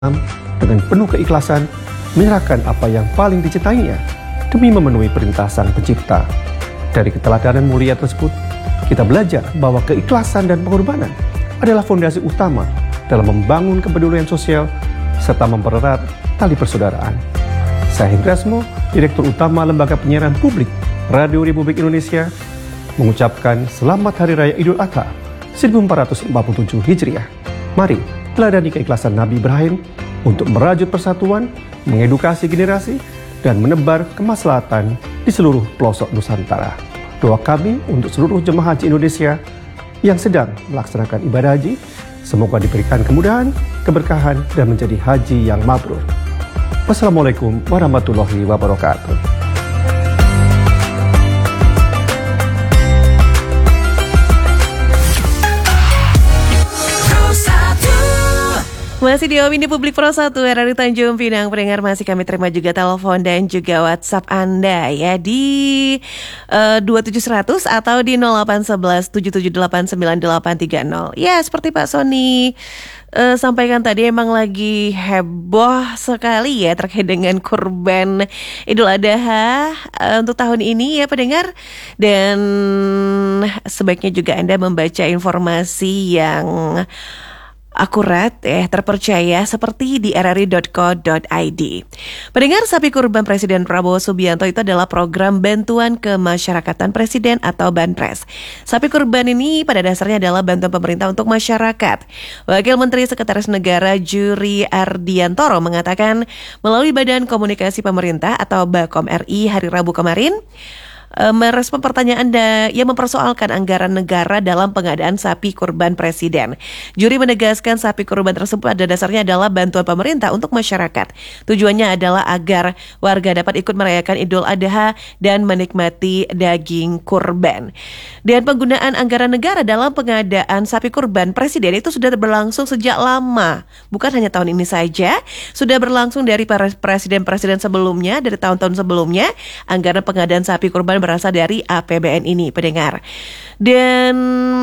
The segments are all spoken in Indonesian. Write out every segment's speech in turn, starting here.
dengan penuh keikhlasan menyerahkan apa yang paling dicintainya demi memenuhi perintah Sang Pencipta. Dari keteladanan mulia tersebut, kita belajar bahwa keikhlasan dan pengorbanan adalah fondasi utama dalam membangun kepedulian sosial serta mempererat tali persaudaraan. Saya Hendrasmo, Direktur Utama Lembaga Penyiaran Publik Radio Republik Indonesia, mengucapkan Selamat Hari Raya Idul Adha 1447 Hijriah. Mari teladani keikhlasan Nabi Ibrahim untuk merajut persatuan, mengedukasi generasi, dan menebar kemaslahatan di seluruh pelosok Nusantara. Doa kami untuk seluruh jemaah haji Indonesia yang sedang melaksanakan ibadah haji, semoga diberikan kemudahan, keberkahan, dan menjadi haji yang mabrur. Wassalamualaikum warahmatullahi wabarakatuh. Masih di Opini Publik Pro 1 RRI Tanjung Pinang. Pendengar, masih kami terima juga telepon dan juga WhatsApp Anda ya di 27100 atau di 0811 7789830. Ya, seperti Pak Sony sampaikan tadi, emang lagi heboh sekali ya terkait dengan kurban Idul Adha untuk tahun ini ya pendengar. Dan sebaiknya juga Anda membaca informasi yang akurat, terpercaya seperti di rri.co.id. Pendengar, sapi kurban Presiden Prabowo Subianto itu adalah program bantuan kemasyarakatan Presiden atau Banpres. Sapi kurban ini pada dasarnya adalah bantuan pemerintah untuk masyarakat. Wakil Menteri Sekretaris Negara Juri Ardiantoro mengatakan melalui Badan Komunikasi Pemerintah atau Bakom RI hari Rabu kemarin, merespon pertanyaan yang mempersoalkan anggaran negara dalam pengadaan sapi kurban Presiden. Juri menegaskan sapi kurban tersebut pada dasarnya adalah bantuan pemerintah untuk masyarakat. Tujuannya adalah agar warga dapat ikut merayakan Idul Adha dan menikmati daging kurban. Dan penggunaan anggaran negara dalam pengadaan sapi kurban Presiden itu sudah berlangsung sejak lama. Bukan hanya tahun ini saja, sudah berlangsung dari para presiden-presiden sebelumnya, dari tahun-tahun sebelumnya. Anggaran pengadaan sapi kurban berasal dari APBN ini, pendengar. Dan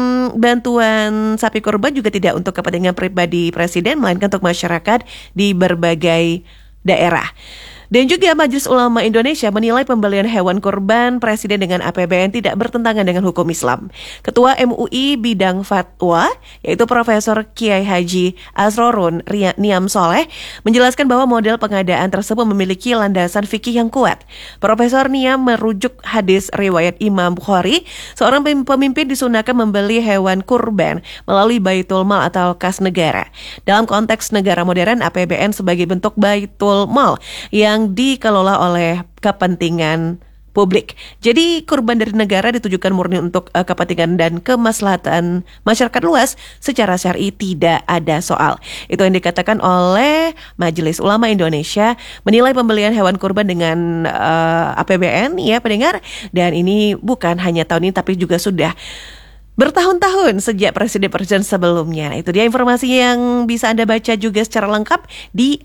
bantuan sapi kurban juga tidak untuk kepentingan pribadi Presiden, melainkan untuk masyarakat di berbagai daerah. Dan juga Majelis Ulama Indonesia menilai pembelian hewan kurban Presiden dengan APBN tidak bertentangan dengan hukum Islam. Ketua MUI Bidang Fatwa, yaitu Profesor Kiai Haji Asrorun Niam Soleh, menjelaskan bahwa model pengadaan tersebut memiliki landasan fikih yang kuat. Profesor Niam merujuk hadis riwayat Imam Bukhari, seorang pemimpin disunahkan membeli hewan kurban melalui Baitul Mal atau kas negara. Dalam konteks negara modern, APBN sebagai bentuk Baitul Mal yang dikelola oleh kepentingan publik. Jadi kurban dari negara ditujukan murni untuk kepentingan dan kemaslahatan masyarakat luas, secara syar'i tidak ada soal. Itu yang dikatakan oleh Majelis Ulama Indonesia menilai pembelian hewan kurban dengan APBN ya pendengar. Dan ini bukan hanya tahun ini tapi juga sudah bertahun-tahun sejak presiden-presiden sebelumnya. Itu dia informasi yang bisa Anda baca juga secara lengkap di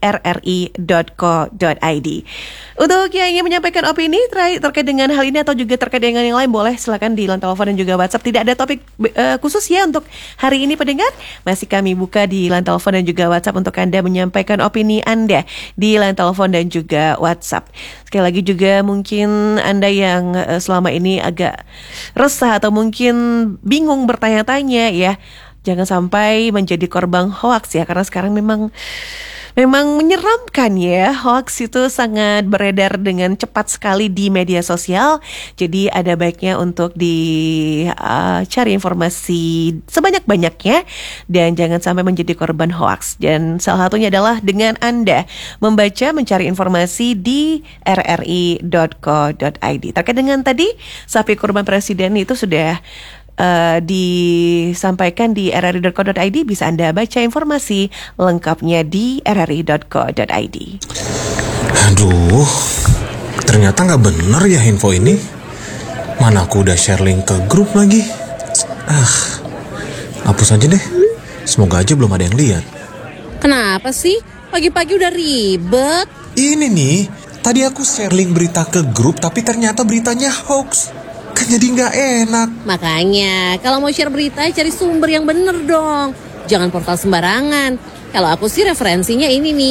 rri.co.id. Untuk yang ingin menyampaikan opini terkait dengan hal ini atau juga terkait dengan yang lain, boleh silakan di line telepon dan juga WhatsApp. Tidak ada topik khusus ya untuk hari ini pendengar. Masih kami buka di line telepon dan juga WhatsApp untuk Anda menyampaikan opini Anda di line telepon dan juga WhatsApp. Sekali lagi juga mungkin Anda yang selama ini agak resah atau mungkin bingung bertanya-tanya ya, jangan sampai menjadi korban hoaks ya, karena sekarang memang menyeramkan ya. Hoaks itu sangat beredar dengan cepat sekali di media sosial. Jadi ada baiknya untuk dicari informasi sebanyak-banyaknya dan jangan sampai menjadi korban hoaks. Dan salah satunya adalah dengan Anda mencari informasi di rri.co.id. Terkait dengan tadi sapi kurban Presiden itu sudah disampaikan di rri.co.id. Bisa Anda baca informasi lengkapnya di rri.co.id. Aduh, ternyata gak bener ya info ini. Mana aku udah share link ke grup lagi. Hapus aja deh. Semoga aja belum ada yang lihat. Kenapa sih? Pagi-pagi udah ribet. Ini nih, tadi aku share link berita ke grup tapi ternyata beritanya hoax. Kan jadi gak enak. Makanya kalau mau share berita cari sumber yang bener dong. Jangan portal sembarangan. Kalau aku sih referensinya ini nih.